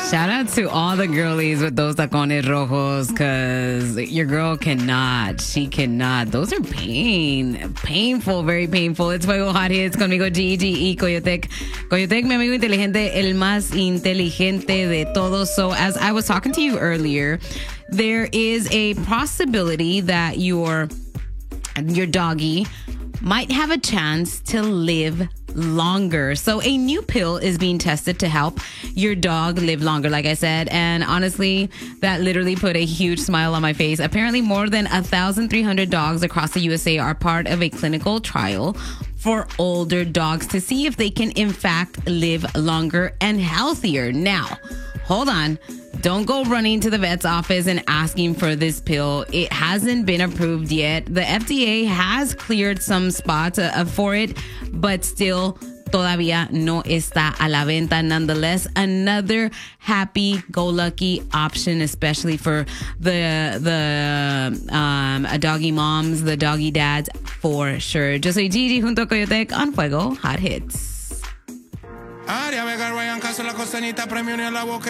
Shout out to all the girlies with those tacones rojos, because your girl cannot. She cannot. Those are painful, very painful. It's Fuego Hot Hits conmigo, Gigi y Coyotec. Coyotec, mi amigo inteligente, el más inteligente de todos. So as I was talking to you earlier, there is a possibility that your doggy might have a chance to live longer. So a new pill is being tested to help your dog live longer, like I said. And honestly, that literally put a huge smile on my face. Apparently, more than 1,300 dogs across the USA are part of a clinical trial for older dogs to see if they can, in fact, live longer and healthier. Now, hold on. Don't go running to the vet's office and asking for this pill. It hasn't been approved yet. The FDA has cleared some spots for it, but still todavía no está a la venta. Nonetheless, another happy-go-lucky option, especially for the doggy moms, the doggy dads, for sure. Yo soy Gigi junto a Coyotec on Fuego Hot Hits.